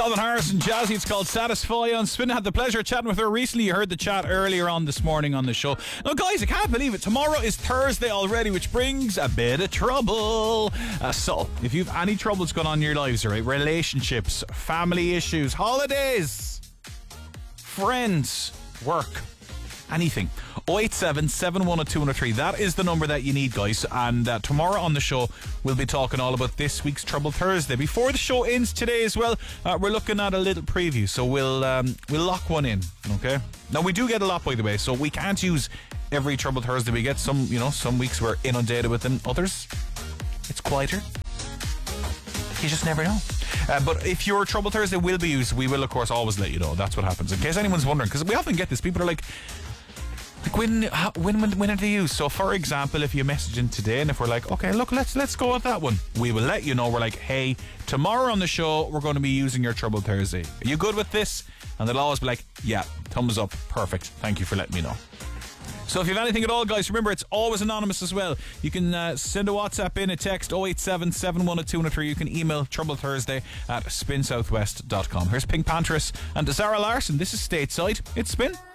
Calvin Harris and Jazzy, it's called Satisfy on Spin. Had the pleasure of chatting with her recently. You heard the chat earlier on this morning on the show. Now guys, I can't believe it, tomorrow is Thursday already, which brings a bit of trouble. So if you've any troubles going on in your lives, right, relationships, family issues, holidays, friends, work, anything, 087 710 203. That is the number that you need, guys. And tomorrow on the show we'll be talking all about this week's Trouble Thursday. Before the show ends today as well, we're looking at a little preview, so we'll lock one in. Okay, now we do get a lot, by the way, so we can't use every Trouble Thursday we get. Some weeks we're inundated with them, others it's quieter. You just never know. But if your Trouble Thursday will be used, we will of course always let you know. That's what happens, in case anyone's wondering, because we often get this. People are like when are they used? So for example, if you message in today and if we're like, okay, look, let's go with that one, we will let you know. We're like, hey, tomorrow on the show we're going to be using your Trouble Thursday. Are you good with this? And they'll always be like, yeah, thumbs up, perfect, thank you for letting me know. So if you have anything at all, guys, remember it's always anonymous as well. You can send a WhatsApp in, a text 087 710 203. You can email TroubleThursday@spinsouthwest.com. Here's Pink Panthers and Zara Larson. This is Stateside. It's Spin.